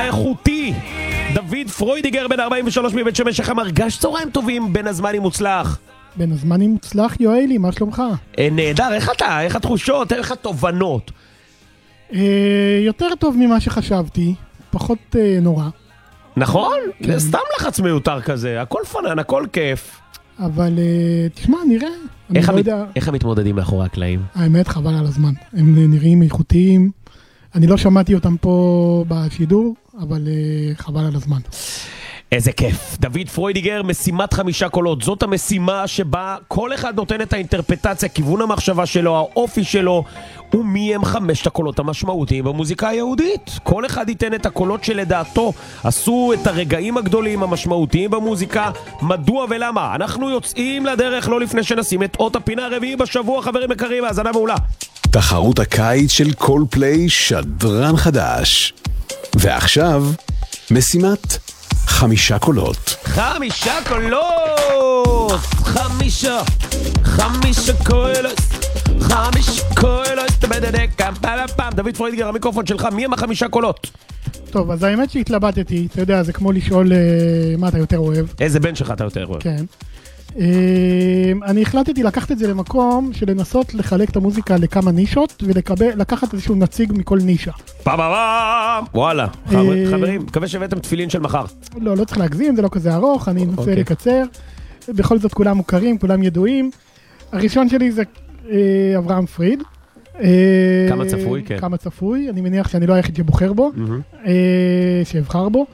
האיכותי דוד פרוידיגר בן 43 מבית שמש. איך מרגש? צהריים טובים, בין הזמנים מוצלח. בין הזמנים מוצלח, יואלי, מה שלומך? נהדר, איך אתה? איך התחושות? איך התובנות? יותר טוב ממה שחשבתי, פחות נורא. נכון? זה סתם לחץ מיותר כזה, הכל פנן, הכל כיף. אבל תשמע, נראה. איך הם מתמודדים מאחורי הקלעים? האמת, חבל על הזמן. הם נראים איכותיים. אני לא שמעתי אותם פה בשידור, אבל חבל על הזמן. איזה כיף. דוד פרוידיגר, משימת 5 קולות. זאת המשימה שבה כל אחד נותן את האינטרפטציה, כיוון המחשבה שלו, האופי שלו, ומי הם 5 הקולות המשמעותיים במוזיקה היהודית. כל אחד ייתן את הקולות שלדעתו עשו את הרגעים הגדולים המשמעותיים במוזיקה. מדוע ולמה? אנחנו יוצאים לדרך לא לפני שנשים את אות הפינה הרביעי בשבוע, חברים יקרים, האזנה מעולה. תחרות הקיץ של קולפליי, שדרן חדש. ועכשיו, משימת 5 קולות. 5 קולות! 5 קולות! 5 קולות! דוד פרוידיגר, המיקרופון שלך, מי הם 5 קולות? טוב, אז האמת שהתלבטתי, אתה יודע, זה כמו לשאול מה אתה יותר אוהב. איזה בן שלך אתה יותר אוהב? כן. אני החלטתי לקחת את זה למקום של לנסות לחלק את המוזיקה לכמה נישות ולקחת איזשהו נציג מכל נישה. וואלה, חברים, מקווה שהבאתם תפילין של מחר. לא צריך להגזים, זה לא כזה ארוך, אני אנסה לקצר. בכל זאת כולם מוכרים, כולם ידועים. הראשון שלי זה אברהם פריד. כמה צפוי, כן. כמה צפוי, אני מניח שאני לא היחיד שבוחר בו, שאבחר בו.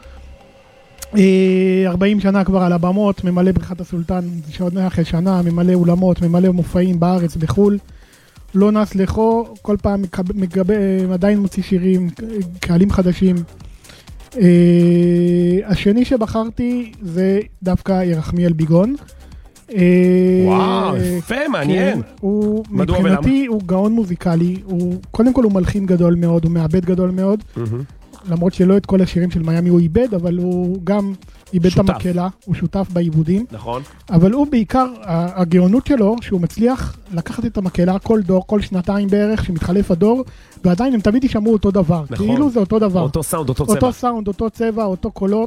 40 שנה כבר על הבמות, ממלא בריכת הסולטן, שנה אחרי שנה, ממלא אולמות, ממלא מופעים בארץ, בחול. לא נס לכו, כל פעם עדיין מוציא שירים, קהלים חדשים. השני שבחרתי זה דווקא ירחמיאל ביגון. וואו, יפה, מעניין. מבחינתי הוא גאון מוזיקלי, קודם כל הוא מלחין גדול מאוד, הוא מעבד גדול מאוד. למרות שלא את כל השירים של מיאמי הוא איבד, אבל הוא גם איבד את המקהלה, הוא שותף בעיבודים. נכון. אבל הוא בעיקר, הגאונות שלו, שהוא מצליח לקחת את המקהלה כל דור, כל שנתיים בערך, שמתחלף הדור, ועדיין הם תמיד ישמעו אותו דבר. נכון. כאילו זה אותו דבר. אותו סאונד, אותו צבע. אותו סאונד, אותו צבע, אותו קולות.